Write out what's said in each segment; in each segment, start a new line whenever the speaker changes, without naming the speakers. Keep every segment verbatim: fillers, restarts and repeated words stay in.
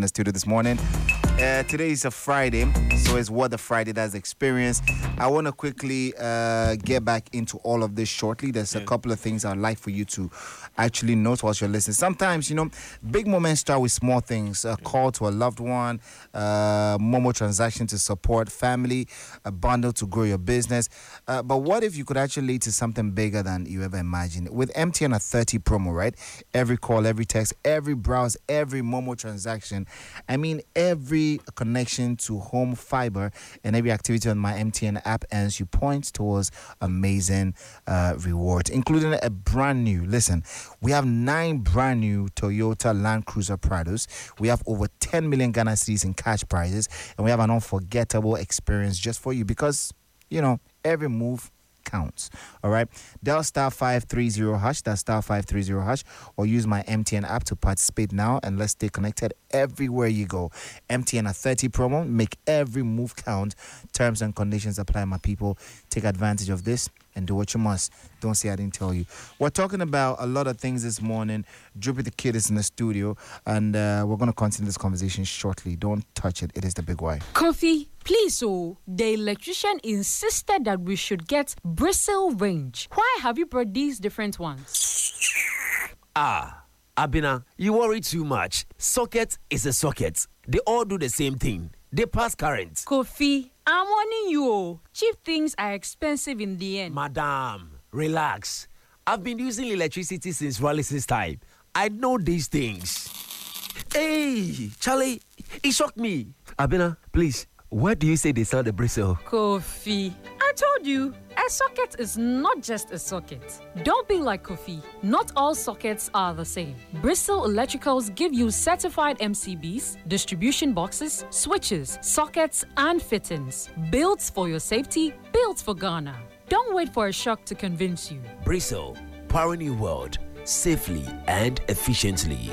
in the studio this morning. Uh, today is a Friday, so it's What the Friday Does Experience. I want to quickly uh, get back into all of this shortly. There's a yeah. couple of things I'd like for you to actually note whilst you're listening. Sometimes, you know, big moments start with small things. A call to a loved one, uh, Momo transaction to support family, a bundle to grow your business. Uh, but what if you could actually lead to something bigger than you ever imagined? With M T N at thirty promo, right? Every call, every text, every browse, every Momo transaction. I mean, every connection to home fiber and every activity on my M T N app earns you points towards amazing uh, rewards, including a brand new, listen, we have nine brand new Toyota Land Cruiser Prados. We have over ten million Ghana cedis in cash prizes, and we have an unforgettable experience just for you because, you know, every move counts. All right, dial star five three zero hash, that's star five three zero hash, or use my M T N app to participate now, and let's stay connected everywhere you go. M T N at thirty promo, make every move count. Terms and conditions apply, my people. Take advantage of this and do what you must. Don't say I didn't tell you. We're talking about a lot of things this morning. Droopy the Kid is in the studio, and uh, we're going to continue this conversation shortly. Don't touch it. It is the Big Y.
Kofi, please, oh, the electrician insisted that we should get bristle range. Why have you brought these different ones?
Ah, Abina, you worry too much. Socket is a socket. They all do the same thing. They pass current.
Kofi, I'm warning you, oh. Cheap things are expensive in the end.
Madam, relax. I've been using electricity since Wallace's time. I know these things. Hey, Charlie, it shocked me. Abina, please, where do you say they sell the bristle?
Kofi, I told you, a socket is not just a socket. Don't be like Kofi. Not all sockets are the same. Bristol Electricals give you certified M C Bs, distribution boxes, switches, sockets, and fittings. Built for your safety, built for Ghana. Don't wait for a shock to convince you.
Bristol, powering your world safely and efficiently.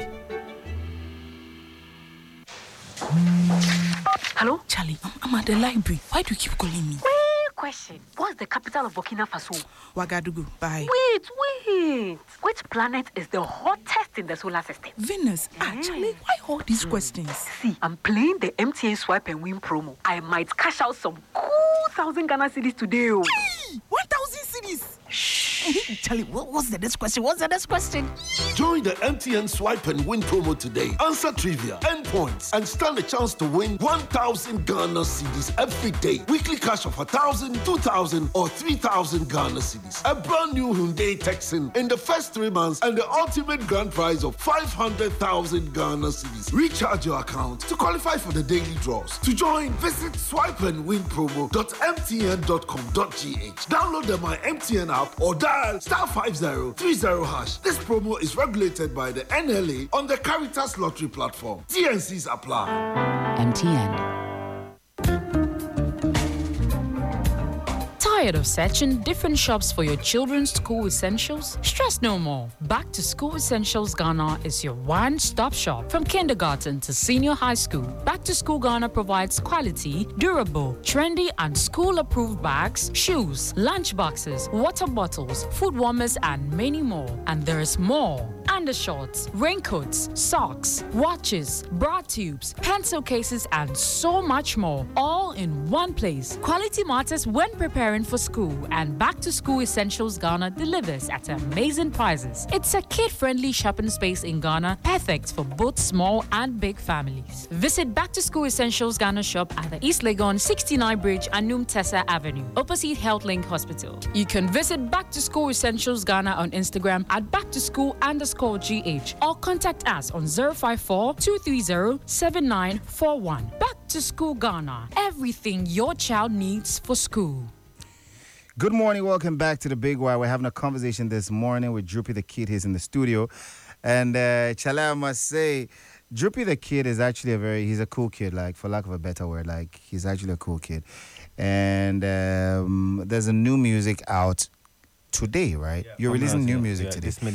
Hello?
Charlie, I'm, I'm at the library. Why do you keep calling me?
Wait, question. What's the capital of Burkina Faso?
Ouagadougou. Bye.
Wait, wait. Which planet is the hottest in the solar system?
Venus. Yeah. Ah, Charlie, why all these mm. questions?
See, I'm playing the M T N Swipe and Win promo. I might cash out some cool thousand Ghana cedis today. Oh.
Hey, one thousand cedis. Shh. Charlie, what, what's the next question? What's the next question?
Join the M T N Swipe and Win promo today. Answer trivia, earn points, and stand a chance to win one thousand Ghana cedis every day. Weekly cash of one thousand, two thousand, or three thousand Ghana cedis. A brand new Hyundai Texan in the first three months, and the ultimate grand prize of five hundred thousand Ghana cedis. Recharge your account to qualify for the daily draws. To join, visit swipe and win promo dot m t n dot com dot g h. Download the My M T N app or dial star five zero three zero hash. This promo is regulated by the N L A on the Caritas Lottery platform. T N Cs apply.
M T N.
Tired of searching different shops for your children's school essentials? Stress no more. Back to School Essentials Ghana is your one-stop shop. From kindergarten to senior high school, Back to School Ghana provides quality, durable, trendy, and school-approved bags, shoes, lunch boxes, water bottles, food warmers, and many more. And there is more. Undershorts, raincoats, socks, watches, bra tubes, pencil cases, and so much more, all in one place. Quality matters when preparing for school, and Back to School Essentials Ghana delivers at amazing prices. It's a kid-friendly shopping space in Ghana, perfect for both small and big families. Visit Back to School Essentials Ghana shop at the East Legon sixty-nine Bridge, Anum Tessa Avenue, opposite HealthLink Hospital. You can visit Back to School Essentials Ghana on Instagram at back to school underscore G H, or contact us on zero five four, two three zero, seven nine four one. Back to School Ghana, everything your child needs for school.
Good morning, welcome back to the Big Y. We're having a conversation this morning with Droopy the Kid. He's in the studio. And uh, Chala, I must say, Droopy the Kid is actually a very, he's a cool kid, like, for lack of a better word, like, he's actually a cool kid. And um, there's a new music out today, right?
Yeah.
You're releasing new
yeah,
music
yeah,
today.
This midnight.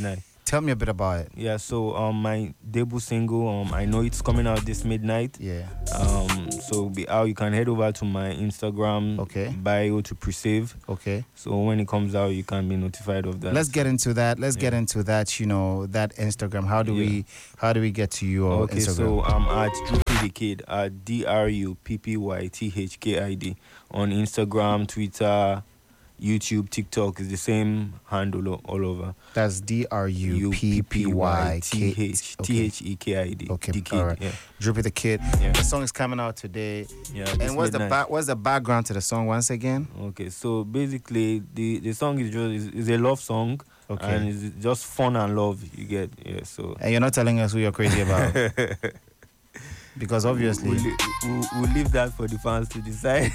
Tell me a bit about it.
Yeah, so um, my debut single, um, I know it's coming out this midnight.
Yeah.
Um, so be out. You can head over to my Instagram.
Okay.
Bio to pre-save.
Okay.
So when it comes out, you can be notified of that.
Let's get into that. Let's
Yeah.
get into that. You know, that Instagram. How do
Yeah.
we? How do we get to your
Okay,
Instagram?
so I'm at Druppy the Kid at D R U P P Y T H K I D on Instagram, Twitter, YouTube, TikTok is the same handle o- all over.
That's D R U P P Y K H
T H E K I D.
Okay,
The Kid,
all right.
yeah.
Drippy the Kid.
Yeah.
The song is coming out today.
Yeah, this
And what's the
midnight.
ba- what's the background to the song once again?
Okay, so basically the, the song is just is, is a love song.
Okay.
And it's just fun and love you get. Yeah, so
And you're not telling us who you're crazy about. Because obviously
we'll, we'll, we'll leave that for the fans to decide.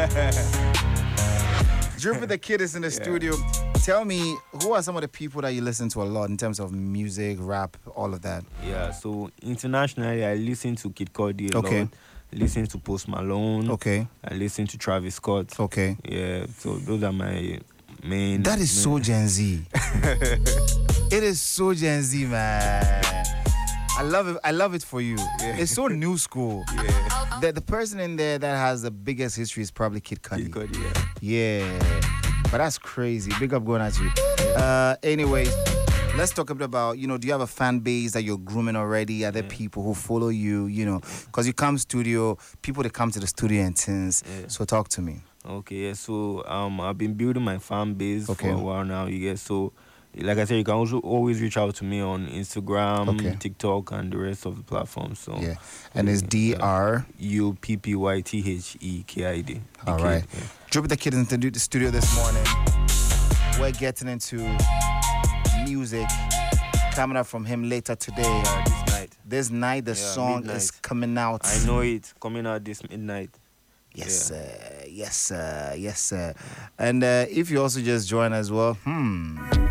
Drippy the Kid is in the studio. Tell me, who are some of the people that you listen to a lot in terms of music, rap, all of that?
Yeah, so internationally, I listen to Kid Cudi a
Okay.
lot. Listen to Post Malone.
Okay.
I listen to Travis Scott.
Okay.
Yeah, so those are my main.
That is so
main-
Gen Z. It is so Gen Z, man. I love it. I love it for you. It's so new school.
Yeah,
The, the person in there that has the biggest history is probably Kid Cudi.
Kid Cudi, yeah.
Yeah. But that's crazy. Big up going at you. Uh, anyways, let's talk a bit about, you know, do you have a fan base that you're grooming already? Are there people who follow you, you know? Because you come studio, people that come to the studio and things.
Yeah.
So talk to me.
Okay, yeah, so um, I've been building my fan base
Okay.
for a while now. You get so, like I said, you can also always reach out to me on Instagram,
Okay.
TikTok, and the rest of the platforms. So
Yeah. And it's D R.
U P P Y T H E K I D. The
All
Kid,
right.
yeah.
Drippy the Kid is into the studio this morning. We're getting into music coming up from him later today.
Yeah, this night.
This night, the
Yeah,
song
midnight.
is coming out.
I know it coming out this midnight.
Yes,
Yeah.
sir. Yes, sir. Yes, sir. And uh, if you also just join as well, hmm.